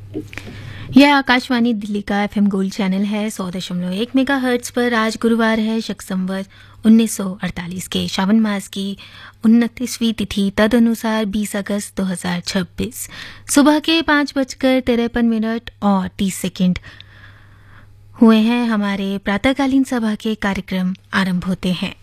यह आकाशवाणी दिल्ली का FM gold channel है 100.1 मेगाहर्ट्ज पर। आज गुरुवार है, शक संवत 1948 के श्रावण मास की 29वीं तिथि, तदनुसार 20 अगस्त 2026। सुबह के 5:53 और 30 सेकंड हुए हैं। हमारे प्रातःकालीन सभा के कार्यक्रम आरंभ होते हैं।